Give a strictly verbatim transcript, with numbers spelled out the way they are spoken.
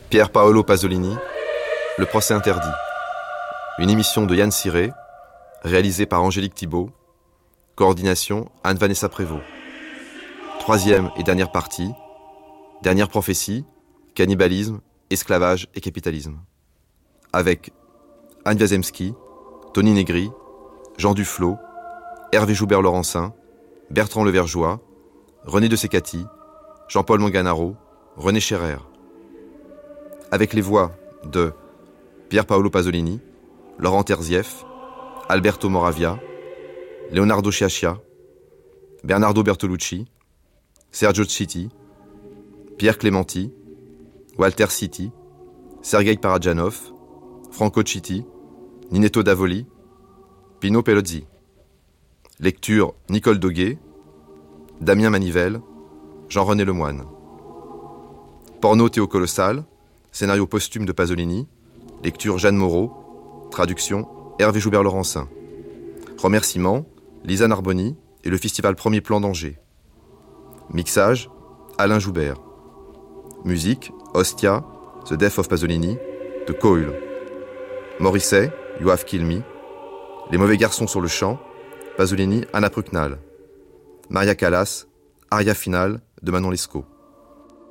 Pier Paolo Pasolini, Le procès interdit. Une émission de Yann Ciré, réalisée par Angélique Thibault. Coordination Anne-Vanessa Prévost. Troisième et dernière partie. Dernière prophétie, cannibalisme, esclavage et capitalisme. Avec Anne Wiazemski, Tony Negri, Jean Duflot, Hervé Joubert-Laurencin, Bertrand Levergeois, René de Secati, Jean-Paul Manganaro, René Scherer. Avec les voix de Pier Paolo Pasolini, Laurent Terzieff, Alberto Moravia, Leonardo Sciascia, Bernardo Bertolucci, Sergio Citti, Pierre Clementi, Walter Citti, Sergei Parajanov, Franco Citti, Ninetto Davoli, Pino Pelozzi. Lecture Nicole Doguet, Damien Manivelle, Jean-René Lemoine. Porno Théocolossal, scénario posthume de Pasolini, lecture Jeanne Moreau, traduction Hervé Joubert-Laurencin. Remerciements Lisa Narboni et le Festival Premier Plan d'Angers. Mixage Alain Joubert. Musique Ostia, The Death of Pasolini, de Coil. Morrissey, You Have Killed Me. Les Mauvais Garçons sur le champ, Pasolini, Anna Prucknall. Maria Callas, Aria finale de Manon Lescaut.